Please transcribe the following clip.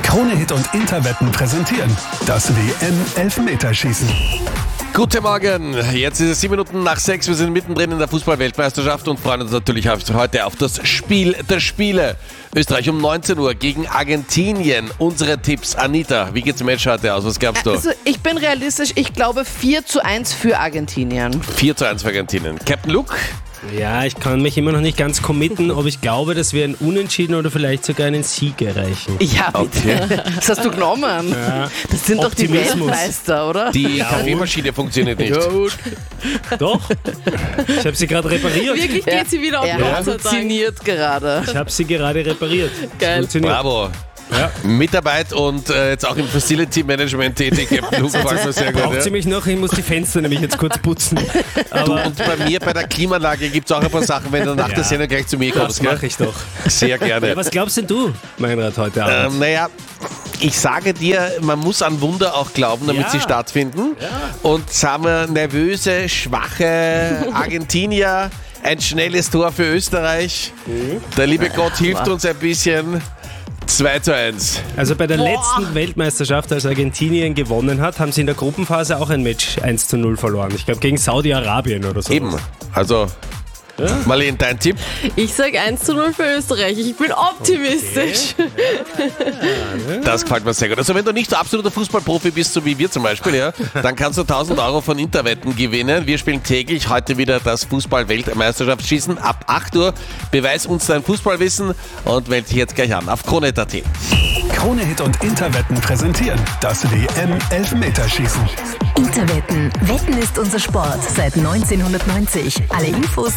Krone-Hit und Interwetten präsentieren das WM-Elfmeterschießen. Guten Morgen, jetzt ist es 7 Minuten nach 6. Wir sind mittendrin in der Fußball-Weltmeisterschaft und freuen uns natürlich heute auf das Spiel der Spiele. Österreich um 19 Uhr gegen Argentinien. Unsere Tipps. Anita, wie geht's im Match heute aus? Was glaubst du? Also ich bin realistisch, ich glaube 4:1 für Argentinien. 4:1 für Argentinien. Captain Luke? Ja, ich kann mich immer noch nicht ganz committen, ob ich glaube, dass wir einen Unentschieden oder vielleicht sogar einen Sieg erreichen. Ja, bitte. Das hast du genommen. Ja. Das sind doch die Optimismus. Weltmeister, oder? Die Kaffeemaschine funktioniert nicht. Doch, ich habe sie gerade repariert. Wirklich geht sie wieder auf Er Gott sei Dank. halluziniert gerade. Ich habe sie gerade repariert. Geil. Funktioniert. Bravo. Ja. Mitarbeit und jetzt auch im Facility Management tätig. Captain Luke, gefällt mir sehr gut. Braucht sie mich noch? Ich muss die Fenster nämlich jetzt kurz putzen. Aber Und bei mir bei der Klimaanlage gibt es auch ein paar Sachen, wenn du nach der Sendung gleich zu mir das kommst. Gell? mache ich doch. Sehr gerne. Ja, was glaubst denn du, Meinrad, heute Abend? Naja, ich sage dir, man muss an Wunder auch glauben, damit Ja. sie stattfinden. Und sagen wir, nervöse, schwache Argentinier, ein schnelles Tor für Österreich. Der liebe Gott hilft uns ein bisschen. 2:1. Also bei der letzten Weltmeisterschaft, als Argentinien gewonnen hat, haben sie in der Gruppenphase auch ein Match 1:0 verloren. Ich glaube gegen Saudi-Arabien oder so. Eben. Also, Marlene, dein Tipp? Ich sage 1:0 für Österreich. Ich bin optimistisch. Das gefällt mir sehr gut. Also wenn du nicht so absoluter Fußballprofi bist, so wie wir zum Beispiel, ja, dann kannst du 1.000 Euro von Interwetten gewinnen. Wir spielen täglich heute wieder das Fußball-Weltmeisterschaftsschießen ab 8 Uhr. Beweis uns dein Fußballwissen und melde dich jetzt gleich an auf Krone.at. Krone-Hit und Interwetten präsentieren das WM-Elfmeterschießen. Interwetten. Wetten ist unser Sport seit 1990. Alle Infos